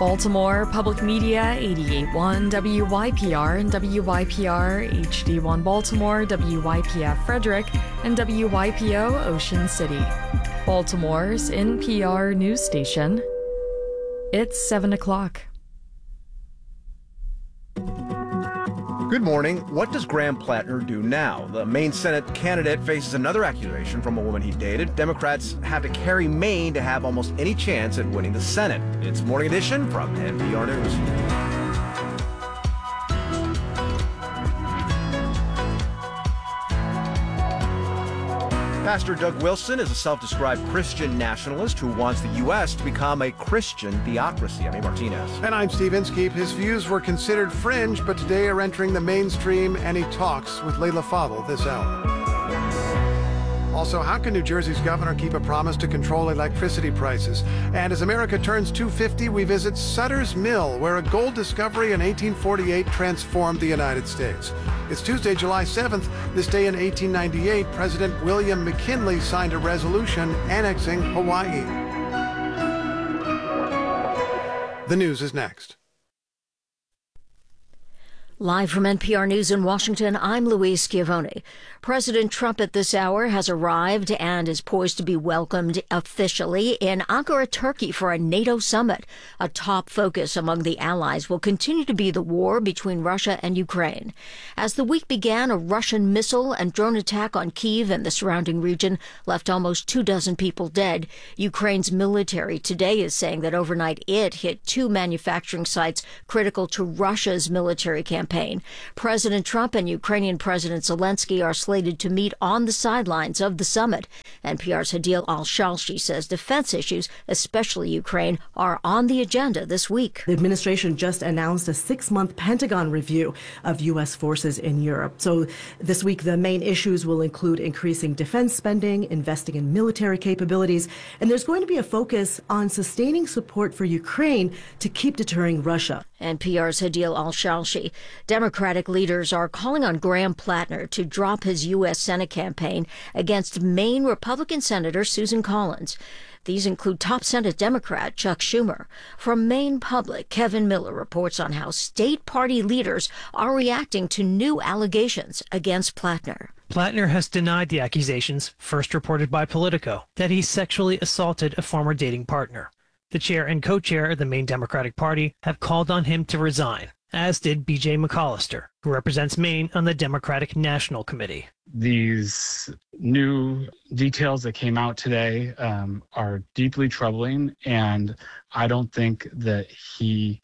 Baltimore Public Media 88.1 WYPR and WYPR HD1 Baltimore, WYPF Frederick, and WYPO Ocean City. Baltimore's NPR news station. It's 7 o'clock. Good morning. What does Graham Plattner do now? The Maine Senate candidate faces another accusation from a woman he dated. Democrats have to carry Maine to have almost any chance at winning the Senate. It's Morning Edition from NPR News. Pastor Doug Wilson is a self-described Christian nationalist who wants the U.S. to become a Christian theocracy. I'm A. Martinez. And I'm Steve Inskeep. His views were considered fringe, but today are entering the mainstream, and he talks with Layla Fadel this hour. Also, how can New Jersey's governor keep a promise to control electricity prices? And as America turns 250, we visit Sutter's Mill, where a gold discovery in 1848 transformed the United States. It's Tuesday, July 7th. This day in 1898, President William McKinley signed a resolution annexing Hawaii. The news is next. Live from NPR News in Washington, I'm Louise Schiavone. President Trump at this hour has arrived and is poised to be welcomed officially in Ankara, Turkey for a NATO summit. A top focus among the allies will continue to be the war between Russia and Ukraine. As the week began, a Russian missile and drone attack on Kyiv and the surrounding region left almost 24 people dead. Ukraine's military today is saying that overnight it hit 2 manufacturing sites critical to Russia's military campaign. President Trump and Ukrainian President Zelensky are slated to meet on the sidelines of the summit. NPR's Hadil Al-Shalshi says defense issues, especially Ukraine, are on the agenda this week. The administration just announced a 6-month Pentagon review of U.S. forces in Europe. So this week, the main issues will include increasing defense spending, investing in military capabilities, and there's going to be a focus on sustaining support for Ukraine to keep deterring Russia. NPR's Hadil Al-Shalshi. Democratic leaders are calling on Graham Plattner to drop his U.S. Senate campaign against Maine Republican Senator Susan Collins. These include top Senate Democrat Chuck Schumer. From Maine Public, Kevin Miller reports on how state party leaders are reacting to new allegations against Plattner. Plattner has denied the accusations, first reported by Politico, that he sexually assaulted a former dating partner. The chair and co-chair of the Maine Democratic Party have called on him to resign, as did B.J. McAllister, who represents Maine on the Democratic National Committee. These new details that came out today are deeply troubling, and I don't think that he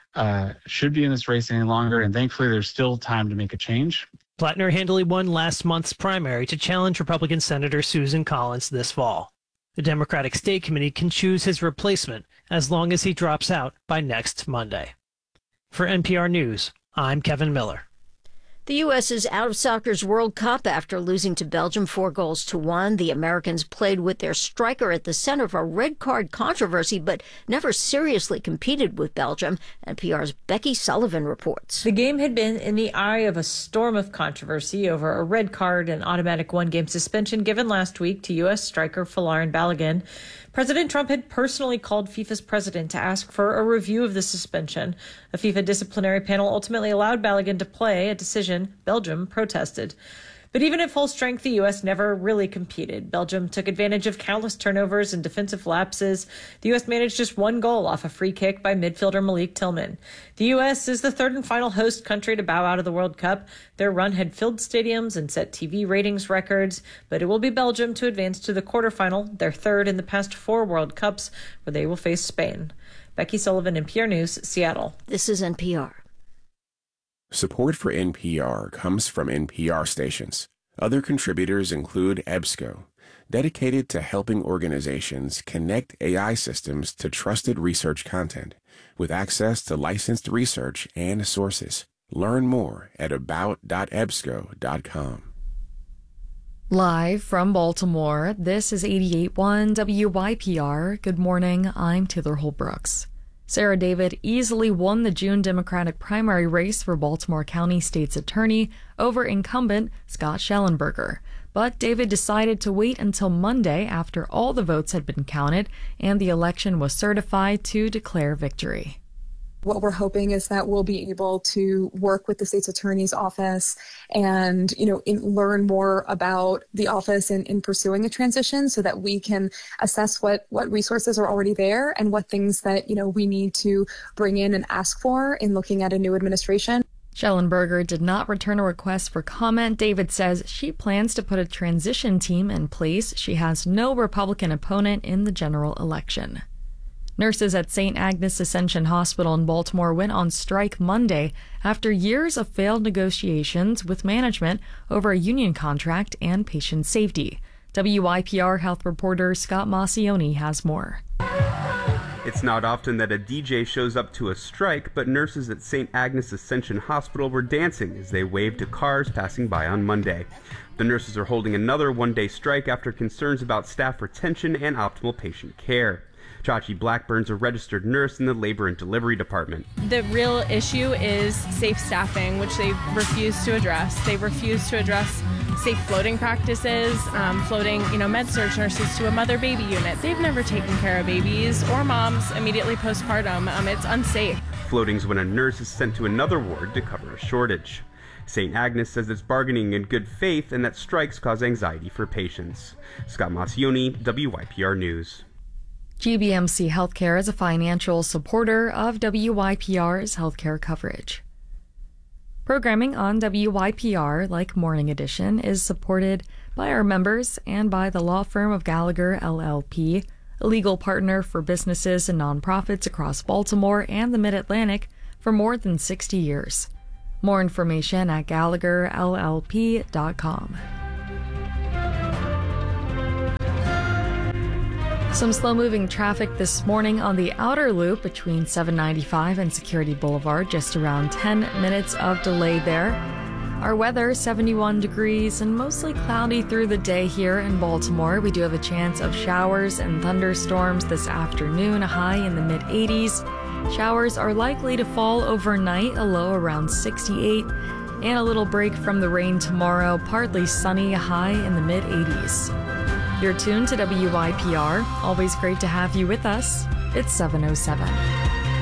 should be in this race any longer, and thankfully there's still time to make a change. Plattner handily won last month's primary to challenge Republican Senator Susan Collins this fall. The Democratic State Committee can choose his replacement as long as he drops out by next Monday. For NPR News, I'm Kevin Miller. The U.S. is out of soccer's World Cup after losing to Belgium 4-1. The Americans played with their striker at the center of a red card controversy, but never seriously competed with Belgium. NPR's Becky Sullivan reports. The game had been in the eye of a storm of controversy over a red card and automatic one-game suspension given last week to U.S. striker Folarin Balogun. President Trump had personally called FIFA's president to ask for a review of the suspension. A FIFA disciplinary panel ultimately allowed Balogun to play, a decision Belgium protested. But even at full strength, the U.S. never really competed. Belgium took advantage of countless turnovers and defensive lapses. The U.S. managed just 1 goal off a free kick by midfielder Malik Tillman. The U.S. is the third and final host country to bow out of the World Cup. Their run had filled stadiums and set TV ratings records, but it will be Belgium to advance to the quarterfinal, their third in the past 4 World Cups, where they will face Spain. Becky Sullivan, NPR News, Seattle. This is NPR. Support for NPR comes from NPR stations. Other contributors include EBSCO, dedicated to helping organizations connect AI systems to trusted research content, with access to licensed research and sources. Learn more at about.ebsco.com. Live from Baltimore, this is 88.1 WYPR. Good morning, I'm Taylor Holbrooks. Sarah David easily won the June Democratic primary race for Baltimore County State's Attorney over incumbent Scott Schellenberger. But David decided to wait until Monday after all the votes had been counted and the election was certified to declare victory. What we're hoping is that we'll be able to work with the state's attorney's office and, learn more about the office in pursuing a transition so that we can assess what resources are already there and what things that, we need to bring in and ask for in looking at a new administration. Schellenberger did not return a request for comment. David says she plans to put a transition team in place. She has no Republican opponent in the general election. Nurses at St. Agnes Ascension Hospital in Baltimore went on strike Monday after years of failed negotiations with management over a union contract and patient safety. WYPR health reporter Scott Maucione has more. It's not often that a DJ shows up to a strike, but nurses at St. Agnes Ascension Hospital were dancing as they waved to cars passing by on Monday. The nurses are holding another one-day strike after concerns about staff retention and optimal patient care. Chachi Blackburn's a registered nurse in the Labor and Delivery Department. The real issue is safe staffing, which they refuse to address. They refuse to address safe floating practices, floating, med-surg nurses to a mother-baby unit. They've never taken care of babies or moms immediately postpartum. It's unsafe. Floating's when a nurse is sent to another ward to cover a shortage. St. Agnes says it's bargaining in good faith and that strikes cause anxiety for patients. Scott Maucione, WYPR News. GBMC Healthcare is a financial supporter of WYPR's healthcare coverage. Programming on WYPR, like Morning Edition, is supported by our members and by the law firm of Gallagher LLP, a legal partner for businesses and nonprofits across Baltimore and the Mid-Atlantic for more than 60 years. More information at GallagherLLP.com. Some slow-moving traffic this morning on the outer loop between 795 and Security Boulevard, just around 10 minutes of delay there. Our weather, 71 degrees and mostly cloudy through the day here in Baltimore. We do have a chance of showers and thunderstorms this afternoon, a high in the mid-80s. Showers are likely to fall overnight, a low around 68, and a little break from the rain tomorrow, partly sunny, a high in the mid-80s. You're tuned to WYPR. Always great to have you with us. It's 7:07.